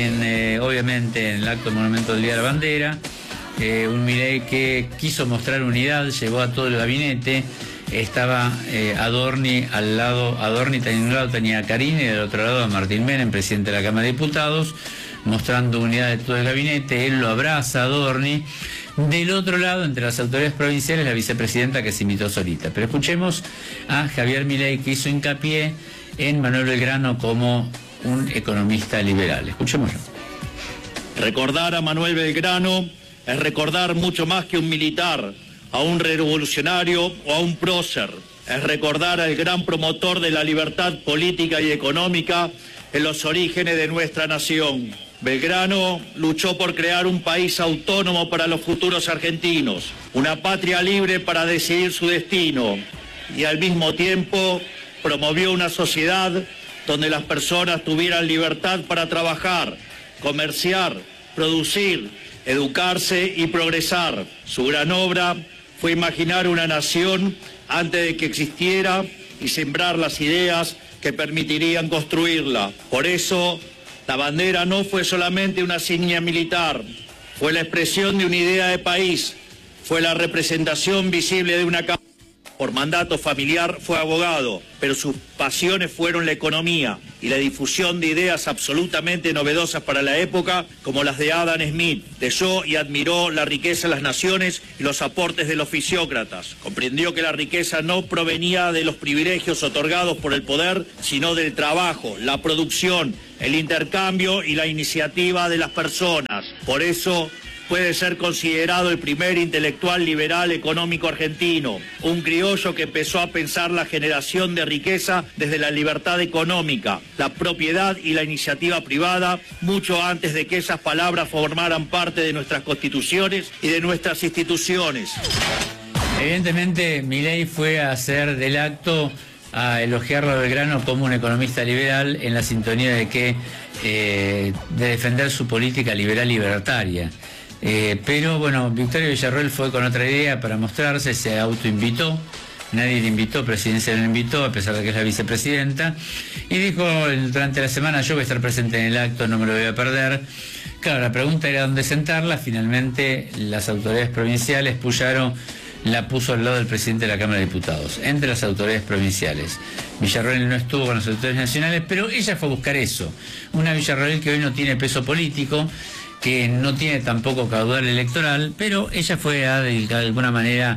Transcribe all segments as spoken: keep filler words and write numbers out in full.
En, eh, obviamente en el acto del Monumento del Día de la Bandera, eh, un Milei que quiso mostrar unidad, llevó a todo el gabinete, estaba eh, Adorni al lado, Adorni de un lado tenía a Carini y del otro lado a Martín Menem, presidente de la Cámara de Diputados, mostrando unidad de todo el gabinete. Él lo abraza a Adorni. Del otro lado, entre las autoridades provinciales, la vicepresidenta que se imitó solita. Pero escuchemos a Javier Milei, que hizo hincapié en Manuel Belgrano como un economista liberal. Escuchémoslo. Recordar a Manuel Belgrano es recordar mucho más que un militar, a un revolucionario o a un prócer. Es recordar al gran promotor de la libertad política y económica en los orígenes de nuestra nación. Belgrano luchó por crear un país autónomo para los futuros argentinos, una patria libre para decidir su destino, y al mismo tiempo promovió una sociedad donde las personas tuvieran libertad para trabajar, comerciar, producir, educarse y progresar. Su gran obra fue imaginar una nación antes de que existiera y sembrar las ideas que permitirían construirla. Por eso, la bandera no fue solamente una insignia militar, fue la expresión de una idea de país, fue la representación visible de una causa. Por mandato familiar fue abogado, pero sus pasiones fueron la economía y la difusión de ideas absolutamente novedosas para la época, como las de Adam Smith. Leyó y admiró la riqueza de las naciones y los aportes de los fisiócratas. Comprendió que la riqueza no provenía de los privilegios otorgados por el poder, sino del trabajo, la producción, el intercambio y la iniciativa de las personas. Por eso puede ser considerado el primer intelectual liberal económico argentino, un criollo que empezó a pensar la generación de riqueza desde la libertad económica, la propiedad y la iniciativa privada, mucho antes de que esas palabras formaran parte de nuestras constituciones y de nuestras instituciones. Evidentemente, Milei fue a hacer del acto a elogiarlo a Belgrano como un economista liberal, en la sintonía de que eh, de defender su política liberal libertaria. Eh, pero bueno, Victoria Villarroel fue con otra idea para mostrarse, se autoinvitó, nadie le invitó, Presidencia le invitó, a pesar de que es la vicepresidenta, y dijo durante la semana: yo voy a estar presente en el acto, no me lo voy a perder. Claro, la pregunta era dónde sentarla. Finalmente las autoridades provinciales, Puyaro la puso al lado del presidente de la Cámara de Diputados, entre las autoridades provinciales. Villarroel no estuvo con las autoridades nacionales, pero ella fue a buscar eso, una Villarroel que hoy no tiene peso político, que no tiene tampoco caudal electoral, pero ella fue a, de alguna manera,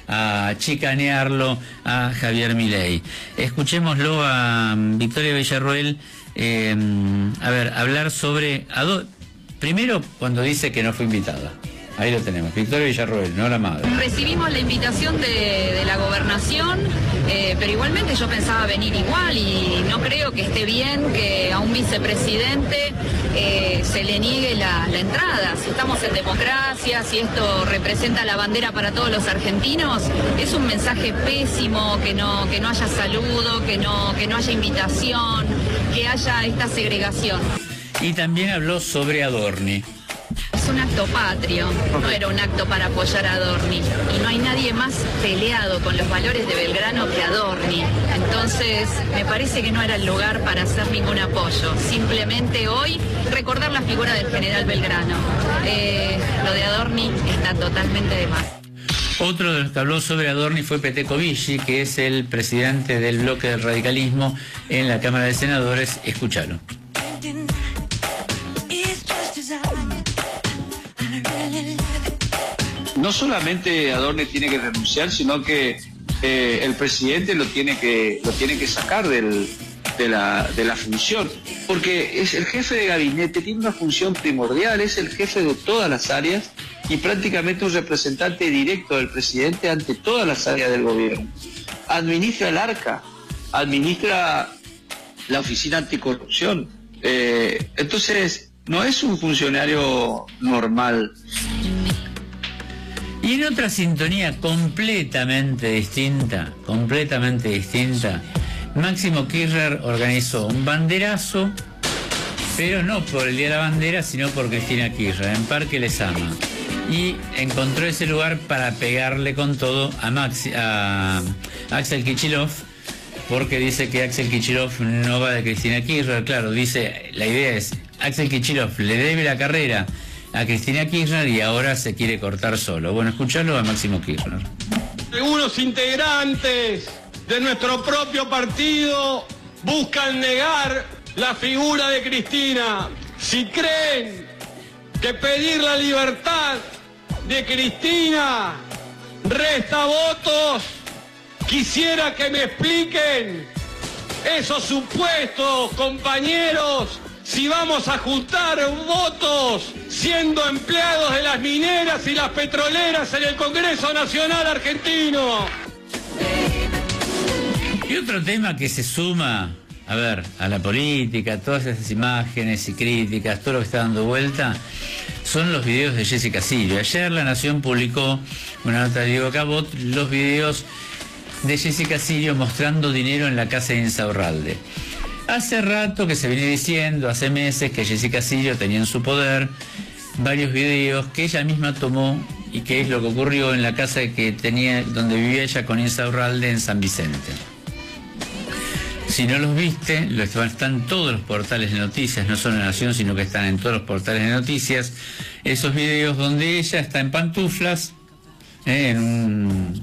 a chicanearlo a Javier Milei. Escuchémoslo a Victoria Villarroel, eh, a ver, hablar sobre... Primero, cuando dice que no fue invitada. Ahí lo tenemos, Victoria Villarroel, no la madre. Recibimos la invitación de, de la gobernación, eh, pero igualmente yo pensaba venir igual, y no creo que esté bien que a un vicepresidente eh, se le niegue la, la entrada. Si estamos en democracia, si esto representa la bandera para todos los argentinos, es un mensaje pésimo que no, que no haya saludo, que no, que no haya invitación, que haya esta segregación. Y también habló sobre Adorni. Es un acto patrio, no era un acto para apoyar a Adorni, y no hay nadie más peleado con los valores de Belgrano que Adorni. Entonces me parece que no era el lugar para hacer ningún apoyo, simplemente hoy recordar la figura del general Belgrano. Eh, lo de Adorni está totalmente de más. Otro de los que habló sobre Adorni fue Peteco Viggi, que es el presidente del bloque del radicalismo en la Cámara de Senadores. Escúchalo. No solamente Adorni tiene que renunciar, sino que eh, el presidente lo tiene que, lo tiene que sacar del, de, la, de la función, porque es el jefe de gabinete, tiene una función primordial, es el jefe de todas las áreas y prácticamente un representante directo del presidente ante todas las áreas del gobierno. Administra el ARCA, administra la Oficina Anticorrupción, eh, entonces no es un funcionario normal. Y en otra sintonía completamente distinta, completamente distinta, Máximo Kirchner organizó un banderazo, pero no por el Día de la Bandera, sino por Cristina Kirchner, en Parque Lezama. Y encontró ese lugar para pegarle con todo a, Maxi, a Axel Kicillof, porque dice que Axel Kicillof no va de Cristina Kirchner. Claro, dice, la idea es Axel Kicillof le debe la carrera a Cristina Kirchner y ahora se quiere cortar solo. Bueno, escuchalo a Máximo Kirchner. Algunos integrantes de nuestro propio partido buscan negar la figura de Cristina. Si creen que pedir la libertad de Cristina resta votos, quisiera que me expliquen esos supuestos compañeros si vamos a juntar votos siendo empleados de las mineras y las petroleras en el Congreso Nacional Argentino. Y otro tema que se suma, a ver, a la política, todas esas imágenes y críticas, todo lo que está dando vuelta, son los videos de Jessica Sirio. Ayer La Nación publicó una nota de Diego Cabot, los videos de Jessica Sirio mostrando dinero en la casa de Insaurralde. Hace rato que se viene diciendo, hace meses, que Jessica Sirio tenía en su poder varios videos que ella misma tomó y que es lo que ocurrió en la casa que tenía, donde vivía ella con Insaurralde en San Vicente. Si no los viste, lo están, están todos los portales de noticias, no solo en La Nación, sino que están en todos los portales de noticias, esos videos donde ella está en pantuflas, eh, en un,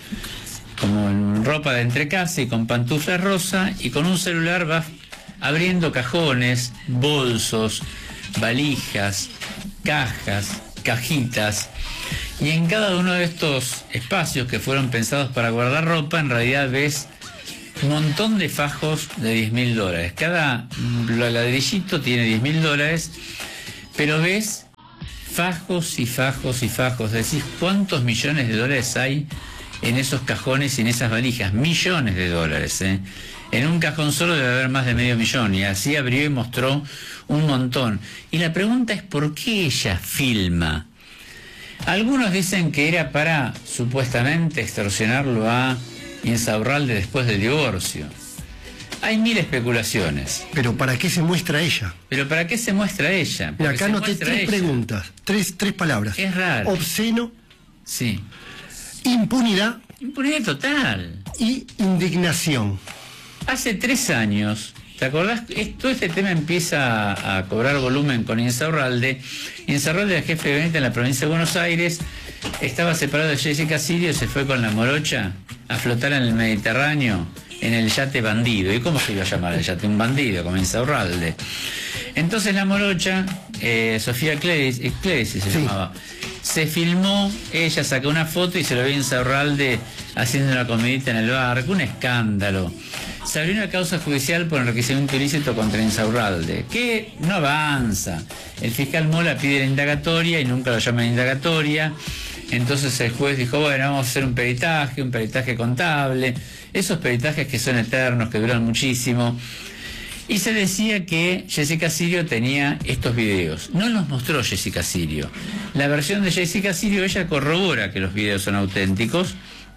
como en ropa de entrecasa y con pantuflas rosa, y con un celular va abriendo cajones, bolsos, valijas, cajas, cajitas, y en cada uno de estos espacios que fueron pensados para guardar ropa, en realidad ves un montón de fajos de diez mil dólares. Cada ladrillito tiene diez mil dólares, pero ves fajos y fajos y fajos. Decís, ¿cuántos millones de dólares hay en esos cajones y en esas valijas? Millones de dólares, ¿eh? En un cajón solo debe haber más de medio millón, y así abrió y mostró un montón. Y la pregunta es, ¿por qué ella filma? Algunos dicen que era para, supuestamente, extorsionarlo a Insaurralde después del divorcio. Hay mil especulaciones. ¿Pero para qué se muestra ella? ¿Pero para qué se muestra ella? Mira, acá anoté tres ella. preguntas, tres, tres palabras. Es raro. Obsceno. Sí. Impunidad. Impunidad total. Y indignación. Hace tres años, ¿te acordás? Todo este tema empieza a, a cobrar volumen con Insaurralde. Insaurralde era jefe de gabinete en la provincia de Buenos Aires, estaba separado de Jessica Sirio, se fue con la morocha a flotar en el Mediterráneo en el yate bandido. ¿Y cómo se iba a llamar el yate? Un bandido, como Insaurralde. Entonces la morocha, eh, Sofía Clesi, Clesi se sí. llamaba, se filmó, ella sacó una foto y se lo vio Insaurralde haciendo una comidita en el barco, un escándalo. Se abrió una causa judicial por enriquecimiento ilícito contra Insaurralde, que no avanza. El fiscal Mola pide la indagatoria y nunca lo llama indagatoria. Entonces el juez dijo, bueno, vamos a hacer un peritaje, un peritaje contable, esos peritajes que son eternos, que duran muchísimo. Y se decía que Jessica Sirio tenía estos videos. No los mostró Jessica Sirio. La versión de Jessica Sirio, ella corrobora que los videos son auténticos,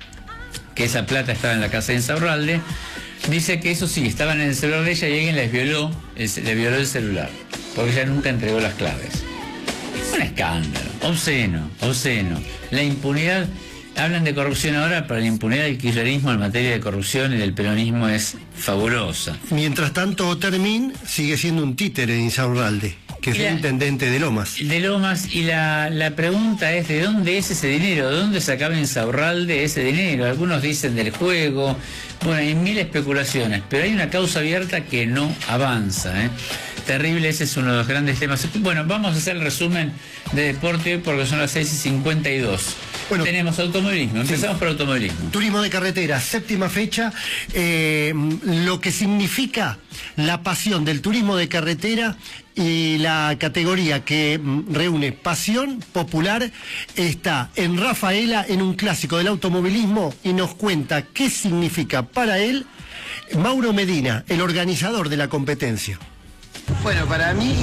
que esa plata estaba en la casa de Insaurralde. Dice que eso sí, estaban en el celular de ella y alguien les violó, le violó el celular, porque ella nunca entregó las claves. Un escándalo, obsceno, obsceno. La impunidad, hablan de corrupción ahora, pero la impunidad del kirchnerismo en materia de corrupción y del peronismo es fabulosa. Mientras tanto, Termín sigue siendo un títere de Insaurralde, que es el intendente de Lomas. De Lomas, y la, la pregunta es, ¿de dónde es ese dinero? ¿De dónde sacaba Insaurralde ese dinero? Algunos dicen del juego. Bueno, hay mil especulaciones, pero hay una causa abierta que no avanza, ¿eh? Terrible, ese es uno de los grandes temas. Bueno, vamos a hacer el resumen de deporte porque son las seis y cincuenta y dos. Bueno, tenemos automovilismo, empezamos sí. por automovilismo. Turismo de carretera, séptima fecha, eh, lo que significa la pasión del turismo de carretera y la categoría que reúne pasión popular está en Rafaela, en un clásico del automovilismo, y nos cuenta qué significa para él Mauro Medina, el organizador de la competencia. Bueno, para mí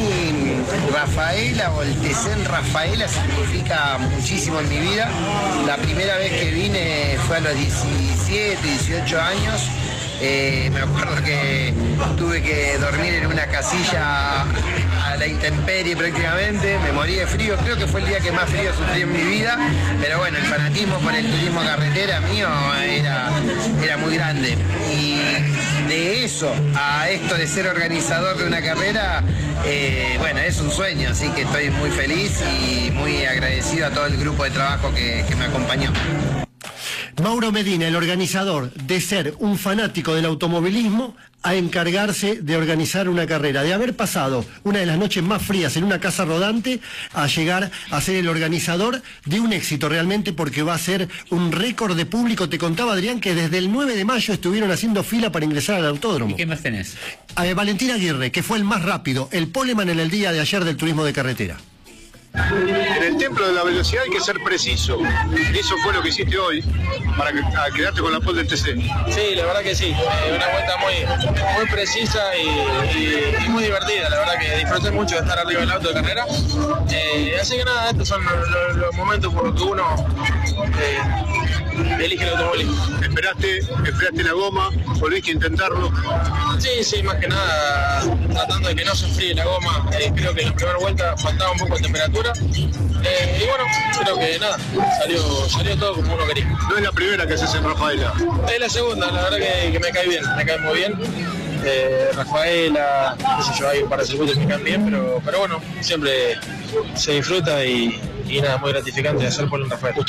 Rafaela o el T C N Rafaela significa muchísimo en mi vida. La primera vez que vine fue a los diecisiete, dieciocho años. Eh, me acuerdo que tuve que dormir en una casilla a la intemperie prácticamente, me morí de frío, creo que fue el día que más frío sufrí en mi vida, pero bueno, el fanatismo por el turismo carretera mío era, era muy grande. Y de eso a esto de ser organizador de una carrera, eh, bueno, es un sueño, así que estoy muy feliz y muy agradecido a todo el grupo de trabajo que, que me acompañó. Mauro Medina, el organizador, de ser un fanático del automovilismo a encargarse de organizar una carrera, de haber pasado una de las noches más frías en una casa rodante a llegar a ser el organizador de un éxito realmente, porque va a ser un récord de público. Te contaba, Adrián, que desde el nueve de mayo estuvieron haciendo fila para ingresar al autódromo. ¿Y qué más tenés? A Valentín Aguirre, que fue el más rápido, el poleman en el día de ayer del turismo de carretera. En el templo de la velocidad hay que ser preciso. Y eso fue lo que hiciste hoy para que, a quedarte con la pole del T C. Sí, la verdad que sí. Eh, una vuelta muy, muy precisa y, y, y muy divertida. La verdad que disfruté mucho de estar arriba del auto de carrera. Eh, así que nada, estos son los, los, los momentos por los que uno eh, elige el automovilismo. Esperaste, esperaste la goma, volviste a intentarlo. Sí, sí, más que nada tratando de que no se enfríe la goma. Eh, creo que en la primera vuelta faltaba un poco de temperatura. Eh, y bueno, creo que nada, salió, salió todo como uno quería. No es la primera que haces en Rafaela. Es la segunda, la verdad que, que me cae bien, me cae muy bien. Eh, Rafaela, no sé yo, hay un par de circuitos que me caen bien, pero, pero bueno, siempre se disfruta y, y nada, muy gratificante hacer por el Rafaela.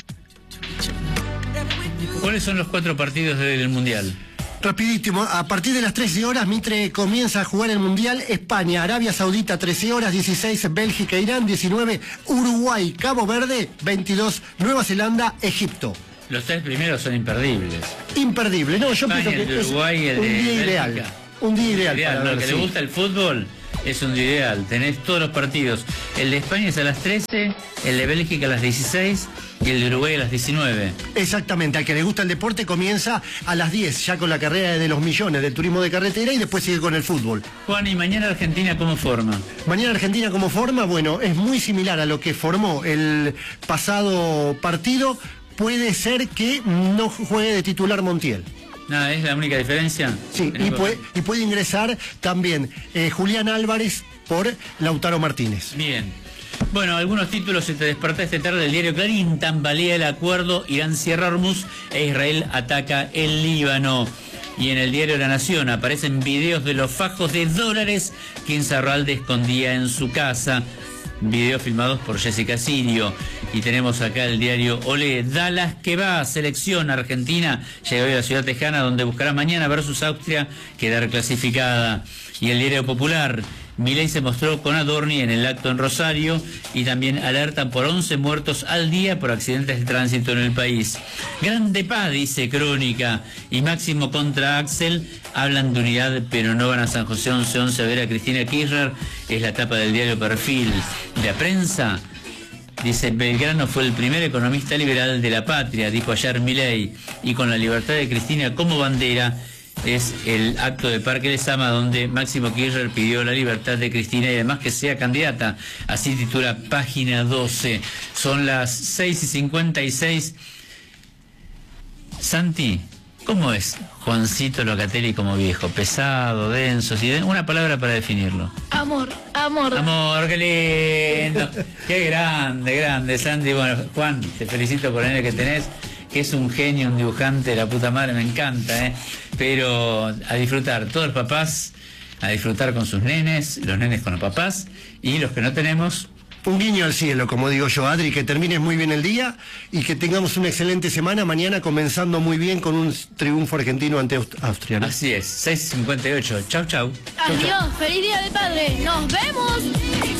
¿Cuáles son los cuatro partidos del Mundial? Rapidísimo, a partir de las trece horas Mitre comienza a jugar el Mundial. España, Arabia Saudita, trece horas, dieciséis Bélgica, Irán, diecinueve Uruguay, Cabo Verde, veintidós Nueva Zelanda, Egipto. Los tres primeros son imperdibles. Imperdible, no, yo España, pienso que el de Uruguay, es el un de día Bélgica. ideal. Un día ideal, ideal para no, ver, el que sí. le gusta el fútbol es un día ideal. Tenés todos los partidos. El de España es a las trece, el de Bélgica a las dieciséis y el de Uruguay a las diecinueve. Exactamente, al que le gusta el deporte comienza a las diez, ya con la carrera de los millones del turismo de carretera, y después sigue con el fútbol. Juan, ¿y mañana Argentina cómo forma? Mañana Argentina como forma, bueno, es muy similar a lo que formó el pasado partido. Puede ser que no juegue de titular Montiel. Nada, ¿es la única diferencia? Sí, y puede, y puede ingresar también eh, Julián Álvarez por Lautaro Martínez. Bien. Bueno, algunos títulos se te despertá esta tarde. El diario Clarín: tambalea el acuerdo, Irán cierra Hormuz e Israel ataca el Líbano. Y en el diario La Nación aparecen videos de los fajos de dólares que Insaurralde escondía en su casa. Videos filmados por Jessica Sirio. Y tenemos acá el diario Olé: Dallas que va, selección argentina llega hoy a la ciudad tejana, donde buscará mañana versus Austria quedar clasificada. Y el diario Popular: Milei se mostró con Adorni en el acto en Rosario, y también alertan por once muertos al día por accidentes de tránsito en el país. Grande paz, dice Crónica, y Máximo contra Axel hablan de unidad pero no van a San José once once a ver a Cristina Kirchner. Es la tapa del diario Perfil. La Prensa dice: Belgrano fue el primer economista liberal de la patria, dijo ayer Milei, y con la libertad de Cristina como bandera. Es el acto de Parque Lezama, donde Máximo Kirchner pidió la libertad de Cristina y además que sea candidata. Así titula Página doce. Son las seis y cincuenta y seis. Santi, ¿cómo es Juancito Locatelli como viejo? Pesado, denso, ¿sí? Una palabra para definirlo. Amor, amor. Amor, qué lindo. Qué grande, grande, Santi. Bueno, Juan, te felicito por el nene que tenés, que es un genio, un dibujante de la puta madre, me encanta, ¿eh? Pero a disfrutar, todos los papás, a disfrutar con sus nenes, los nenes con los papás, y los que no tenemos... Un guiño al cielo, como digo yo, Adri, que termines muy bien el día y que tengamos una excelente semana, mañana comenzando muy bien con un triunfo argentino ante Austria, ¿no? Así es, seis cincuenta y ocho. Chau, chau. Adiós, feliz día de padre. Nos vemos.